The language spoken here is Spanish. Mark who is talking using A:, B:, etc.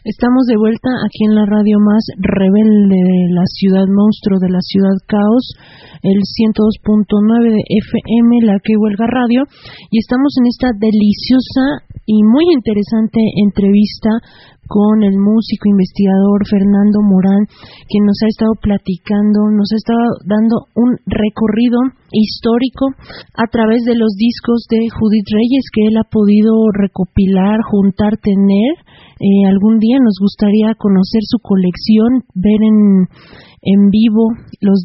A: Estamos de vuelta aquí en la radio más rebelde de la ciudad monstruo, de la ciudad caos, el 102.9 de FM, la que huelga radio, y estamos en esta deliciosa y muy interesante entrevista con el músico investigador Fernando Morán, quien nos ha estado platicando, nos ha estado dando un recorrido histórico a través de los discos de Judith Reyes que él ha podido recopilar, juntar, tener. Algún día nos gustaría conocer su colección, ver en vivo los